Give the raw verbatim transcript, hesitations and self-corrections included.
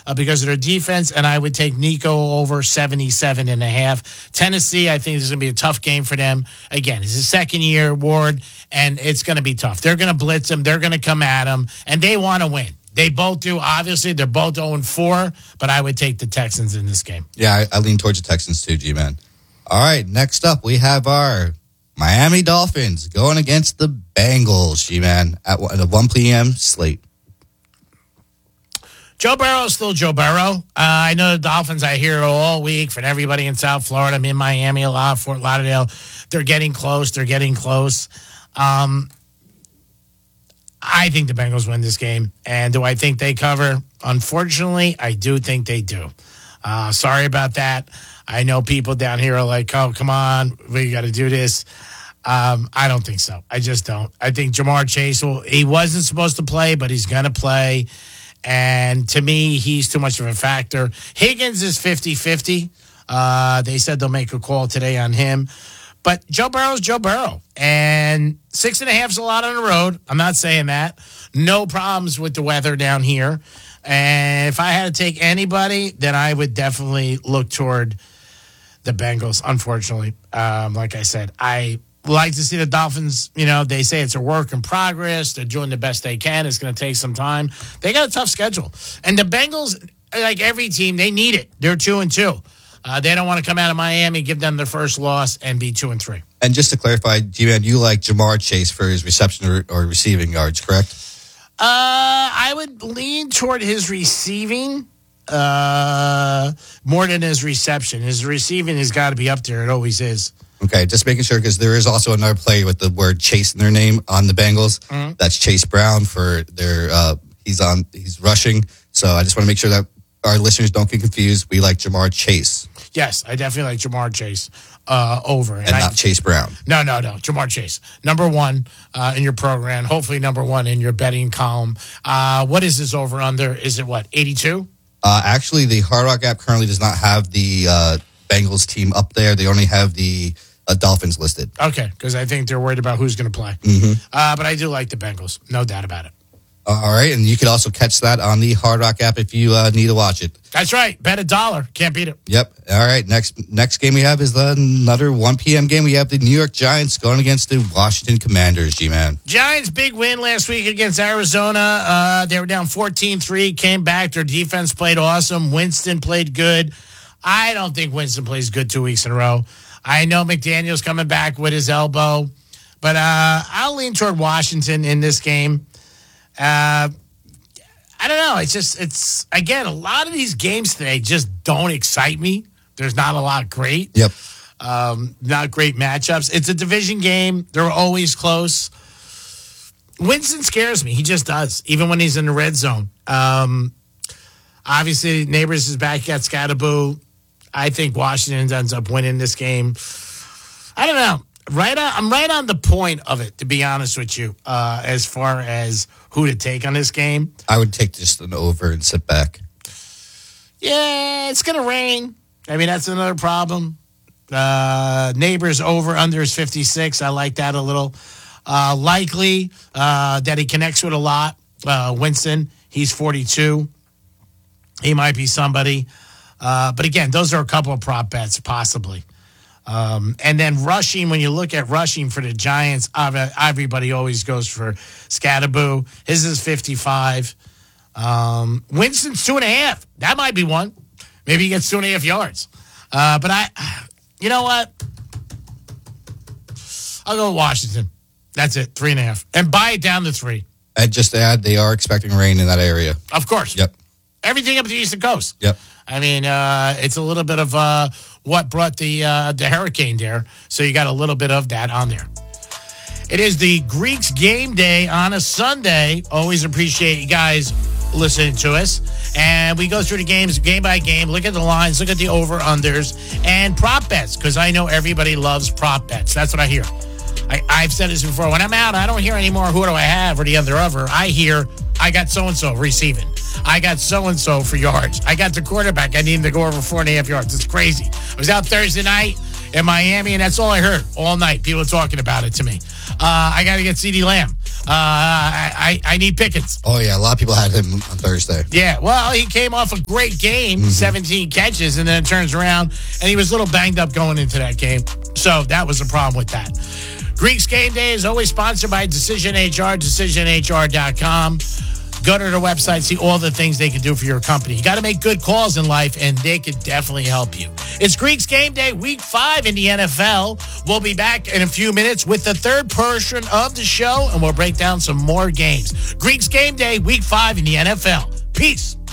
uh, because of their defense, and I would take Nico over seventy-seven and a half. Tennessee, I think this is going to be a tough game for them. Again, it's his second year, Ward, and it's going to be tough. They're going to blitz him. They're going to come at him, and they want to win. They both do. Obviously, they're both oh and four, but I would take the Texans in this game. Yeah, I, I lean towards the Texans too, G-Man. All right, next up, we have our Miami Dolphins going against the Bengals, G-Man, at a one p.m. slate. Joe Burrow is still Joe Burrow. Uh, I know the Dolphins, I hear it all week from everybody in South Florida. I'm in Miami a lot, Fort Lauderdale. They're getting close. They're getting close. Um, I think the Bengals win this game. And do I think they cover? Unfortunately, I do think they do. Uh, sorry about that. I know people down here are like, oh, come on, we got to do this. Um, I don't think so. I just don't. I think Jamar Chase, will, he wasn't supposed to play, but he's going to play. And to me, he's too much of a factor. Higgins is fifty-fifty. Uh, they said they'll make a call today on him. But Joe Burrow's Joe Burrow. And six and a half is a lot on the road. I'm not saying that. No problems with the weather down here. And if I had to take anybody, then I would definitely look toward the Bengals, unfortunately. Um, like I said, I like to see the Dolphins. You know, they say it's a work in progress. They're doing the best they can. It's going to take some time. They got a tough schedule. And the Bengals, like every team, they need it. They're two and two. Uh, they don't want to come out of Miami, give them their first loss, and be two and three. And just to clarify, G-Man, you like Jamar Chase for his reception or, or receiving yards, correct? Uh, I would lean toward his receiving uh, more than his reception. His receiving has got to be up there. It always is. Okay, just making sure, because there is also another player with the word Chase in their name on the Bengals. Mm-hmm. That's Chase Brown for their. Uh, he's on. He's rushing. So I just want to make sure that our listeners don't get confused. We like Jamar Chase. Yes, I definitely like Jamar Chase uh, over. And, and not I, Chase Brown. No, no, no. Jamar Chase. Number one uh, in your program. Hopefully number one in your betting column. Uh, what is this over under? Is it what, eighty-two? Uh, actually, the Hard Rock app currently does not have the uh, Bengals team up there. They only have the uh, Dolphins listed. Okay, because I think they're worried about who's going to play. Mm-hmm. Uh, but I do like the Bengals. No doubt about it. All right, and you can also catch that on the Hard Rock app if you uh, need to watch it. That's right. Bet a dollar. Can't beat it. Yep. All right, next next game we have is another one p.m. game. We have the New York Giants going against the Washington Commanders, G-Man. Giants, big win last week against Arizona. Uh, they were down fourteen three, came back. Their defense played awesome. Winston played good. I don't think Winston plays good two weeks in a row. I know McDaniel's coming back with his elbow, but uh, I'll lean toward Washington in this game. Uh, I don't know. It's just, it's, again, a lot of these games today just don't excite me. There's not a lot great. Yep. Um, not great matchups. It's a division game. They're always close. Winston scares me. He just does, even when he's in the red zone. Um, obviously, Neighbors is back at Scatterboo. I think Washington ends up winning this game. I don't know. Right on, I'm right on the point of it, to be honest with you, uh, as far as who to take on this game. I would take just an over and sit back. Yeah, it's going to rain. I mean, that's another problem. Uh, Neighbors over, under is fifty-six. I like that a little. Uh, likely uh, that he connects with a lot. Uh, Winston, he's forty-two. He might be somebody. Uh, but again, those are a couple of prop bets, possibly. Um, and then rushing, when you look at rushing for the Giants, everybody always goes for Scatterboo. His is fifty-five. Um, Winston's two and a half. That might be one. Maybe he gets two and a half yards. Uh, but I, you know what? I'll go with Washington. That's it, three and a half. And buy it down to three. And just to add, they are expecting rain in that area. Of course. Yep. Everything up the Eastern Coast. Yep. I mean, uh, it's a little bit of uh, what brought the uh, the hurricane there. So you got a little bit of that on there. It is the Greeks game day on a Sunday. Always appreciate you guys listening to us. And we go through the games game by game, look at the lines, look at the over-unders, and prop bets, because I know everybody loves prop bets. That's what I hear. I, I've said this before. When I'm out, I don't hear anymore who do I have or the other over. I hear I got so-and-so receiving. I got so-and-so for yards. I got the quarterback. I need him to go over four and a half yards. It's crazy. I was out Thursday night in Miami, and that's all I heard all night. People talking about it to me. Uh, I got to get CeeDee Lamb. I, I need Pickens. Oh, yeah. A lot of people had him on Thursday. Yeah, well, he came off a great game, mm-hmm. seventeen catches, and then it turns around, and he was a little banged up going into that game. So that was a problem with that. Greeks Game Day is always sponsored by Decision H R, decision h r dot com. Go to their website, see all the things they can do for your company. You got to make good calls in life, and they can definitely help you. It's Greeks Game Day, week five in the N F L. We'll be back in a few minutes with the third portion of the show, and we'll break down some more games. Greeks Game Day, week five in the N F L. Peace.